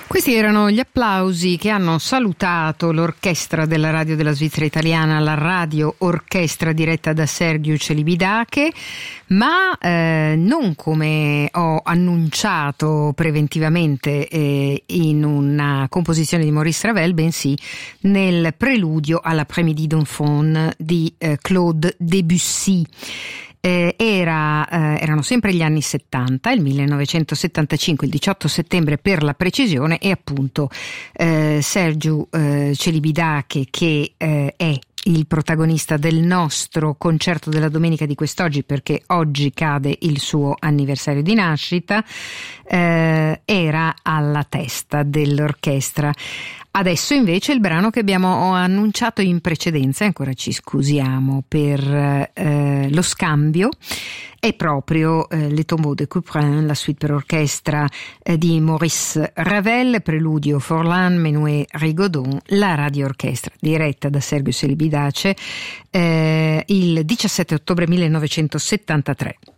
Questi erano gli applausi che hanno salutato l'orchestra della Radio della Svizzera Italiana, la radio orchestra diretta da Sergiu Celibidache, ma non come ho annunciato preventivamente in una composizione di Maurice Ravel, bensì nel preludio all'Après-midi d'un faune di Claude Debussy. Erano sempre gli anni 70, il 1975, il 18 settembre per la precisione, e appunto Sergiu Celibidache, che è il protagonista del nostro concerto della domenica di quest'oggi, perché oggi cade il suo anniversario di nascita, era alla testa dell'orchestra. Adesso invece il brano che abbiamo annunciato in precedenza, e ancora ci scusiamo per lo scambio, è proprio Le Tombeau de Couperin, la suite per orchestra di Maurice Ravel, preludio Forlan, Menuet, Rigaudon, la radio orchestra diretta da Sergiu Celibidache, il 17 ottobre 1973.